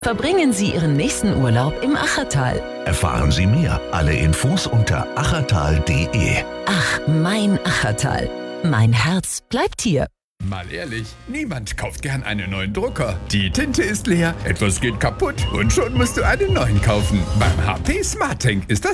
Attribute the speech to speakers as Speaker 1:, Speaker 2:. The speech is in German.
Speaker 1: Verbringen Sie Ihren nächsten Urlaub im Achertal.
Speaker 2: Erfahren Sie mehr. Alle Infos unter achertal.de.
Speaker 1: Ach, mein Achertal. Mein Herz bleibt hier.
Speaker 3: Mal ehrlich, niemand kauft gern einen neuen Drucker. Die Tinte ist leer, etwas geht kaputt und schon musst du einen neuen kaufen. Beim HP Smart Tank ist das